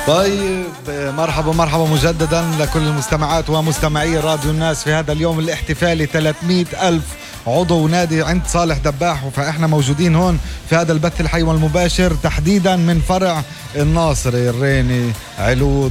طيب مرحبا مرحبا مجددا لكل المستمعات ومستمعي راديو الناس في هذا اليوم الاحتفالي 300 ألف عضو نادي عند صالح دباح. فإحنا موجودين هون في هذا البث الحي والمباشر تحديدا من فرع الناصري، الريني، علوط،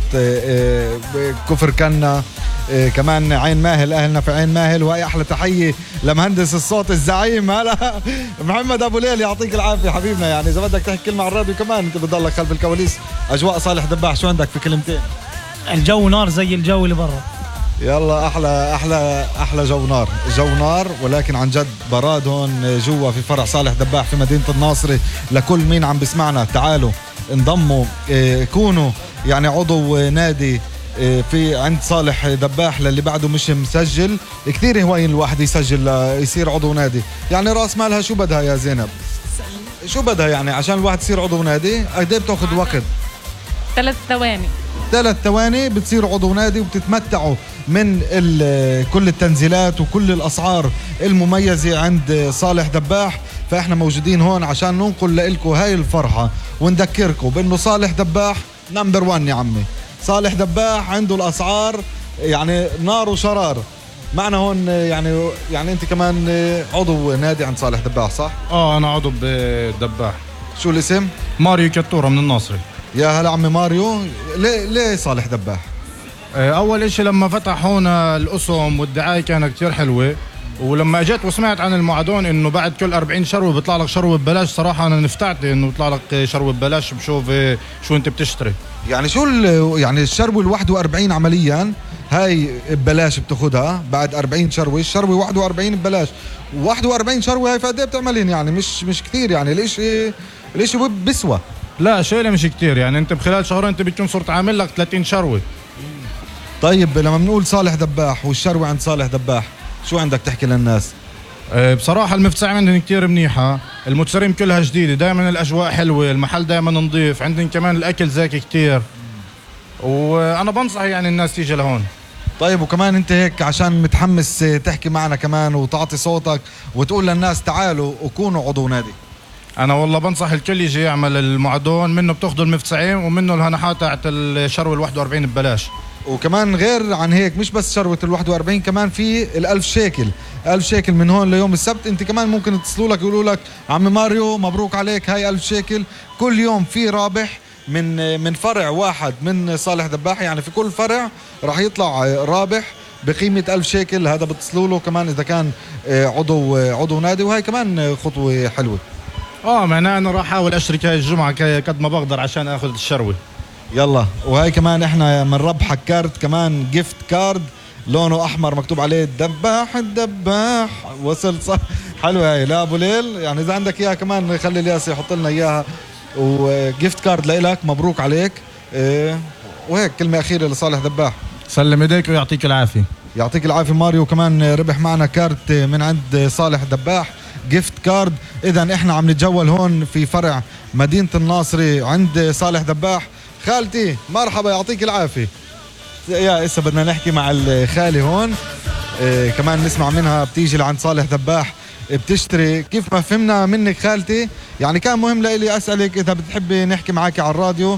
كفر كنا، كمان عين ماهل، أهلنا في عين ماهل. وهي أحلى تحية لمهندس الصوت الزعيم هلا محمد أبو ليل، يعطيك العافية حبيبنا. يعني إذا بدك تحكي كلمة على الراديو كمان أنت بتضلك خلف الكواليس. أجواء صالح دباح شو عندك في كلمتين؟ الجو نار زي الجو اللي برا. يلا احلى جو نار، جو نار، ولكن عن جد براد هون جوا في فرع صالح دباح في مدينة الناصري. لكل مين عم بسمعنا تعالوا انضموا، كونوا يعني عضو نادي في عند صالح دباح. للي بعده مش مسجل، كثير هواين الواحد يسجل يصير عضو نادي. يعني راس مالها شو بدها يا زينب؟ شو بدها يعني عشان الواحد يصير عضو نادي؟ قد ايه بتاخذ وقت؟ 3 ثواني. 3 ثواني بتصير عضو نادي وبتتمتعوا من كل التنزيلات وكل الأسعار المميزة عند صالح دباح. فإحنا موجودين هون عشان ننقل لكم هاي الفرحة ونذكركم بأنه صالح دباح نمبر 1 يا عمي. صالح دباح عنده الأسعار يعني نار وشرار. معنا هون يعني أنت كمان عضو نادي عند صالح دباح صح؟ أنا عضو بدباح. شو الاسم؟ ماريو كتورة من الناصري. يا هلا عمي ماريو. ليه صالح دباح؟ أول إشي لما فتح هون الأسهم والدعاية كانت كتير حلوة، ولما اجيت وسمعت عن الموعدون انه بعد كل 40 شروه بيطلع لك شروه ببلاش، صراحه انا نفتعت انه بيطلع لك شروه ببلاش. بشوف شو انت بتشتري. يعني شو يعني الشروه ال 41 عمليا هاي ببلاش بتاخدها بعد 40 شروه. الشروه 41 ببلاش، 41 شروه هاي فقد ايه بتعملين؟ يعني مش كثير يعني. الاشي بسوى. لا شيء مش كتير، يعني انت بخلال شهرين انت بتكون صرت عامل لك 30 شروه. طيب لما بنقول صالح دباح والشروه عند صالح دباح شو عندك تحكي للناس؟ بصراحة المفتسعين عندهم كتير منيحة، المتسرين كلها جديدة، دائما الأجواء حلوة، المحل دائما نظيف، عندهم كمان الأكل زاكي كتير، وأنا بنصح يعني الناس تيجي لهون. طيب وكمان أنت هيك عشان متحمس تحكي معنا كمان وتعطي صوتك وتقول للناس تعالوا وكونوا عضو نادي. أنا والله بنصح الكل يجي يعمل المعدون، منه بتاخذوا المفتسعين ومنه الهنحات تاعت الشروة 41 ببلاش. وكمان غير عن هيك مش بس شروة 41، كمان في 1000 شيكل. 1000 شيكل من هون ليوم السبت. انت كمان ممكن يتصلوا لك يقولوا لك عمي ماريو مبروك عليك هاي 1000 شيكل. كل يوم في رابح من فرع واحد من صالح دباح. يعني في كل فرع راح يطلع رابح بقيمة 1000 شيكل. هذا بتصلوا له كمان إذا كان عضو نادي، وهي كمان خطوة حلوة. معناه أنا راح أحاول أشترك هاي الجمعة قد ما بقدر عشان أخذ الشروة. يلا وهي كمان احنا من ربحك كارت كمان، جيفت كارد لونه احمر مكتوب عليه الدباح الدباح وصل صح. حلوه هاي لا ابو ليل. يعني اذا عندك اياها كمان خلي الياس يحط لنا اياها. وجيفت كارد لإلك مبروك عليك. وهيك كلمه اخيره لصالح دباح. سلم ايديك ويعطيك العافيه. يعطيك العافيه ماريو. كمان ربح معنا كارت من عند صالح دباح، جيفت كارد. اذا احنا عم نتجول هون في فرع مدينه الناصري عند صالح دباح. خالتي مرحبا يعطيك العافية. يا إسا بدنا نحكي مع الخالي هون. كمان نسمع منها بتيجي لعند صالح دباح بتشتري. كيف ما فهمنا منك خالتي يعني كان مهم لي أسألك إذا بتحبي نحكي معك على الراديو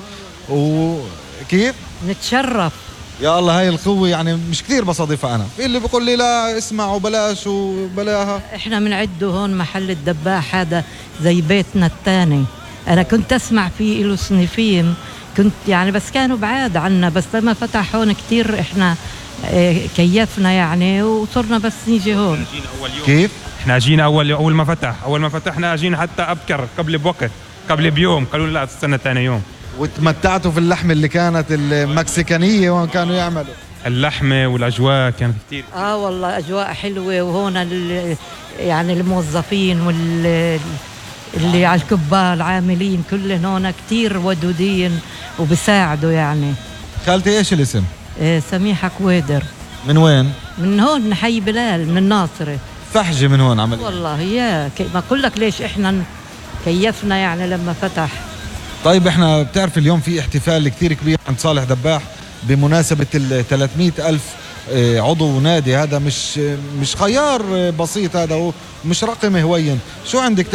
وكيف نتشرف. يا الله هاي القوة يعني مش كثير بصادفها. أنا في اللي بقول لي لا اسمع وبلاش وبلاها. إحنا بنعده هون محل الدباح هذا زي بيتنا الثاني. أنا كنت أسمع فيه له صنفين، كنت يعني بس كانوا بعاد عنا، بس لما فتح هون كتير احنا كيفنا يعني وصرنا بس نيجي هون. كيف؟ احنا جينا اول ما فتحنا جينا حتى ابكر قبل بوقت، قبل بيوم قالوا لا تستنى ثاني يوم. وتمتعتوا في اللحمة اللي كانت المكسيكانية وين كانوا يعملوا اللحمة والاجواء كانت كتير. والله اجواء حلوة. وهون يعني الموظفين اللي على الكبار العاملين كلهم هون كتير ودودين وبساعدوا يعني. خالتي ايش الاسم؟ سميحة كويدر. من وين؟ من هون حي بلال من الناصري. فحجة من هون عمل. والله ما اقول لك ليش احنا كيفنا يعني لما فتح. طيب احنا بتعرف اليوم في احتفال كتير كبير عند صالح دباح بمناسبة 300 ألف عضو نادي. هذا مش خيار بسيط، هذا هو مش رقم هوين. شو عندك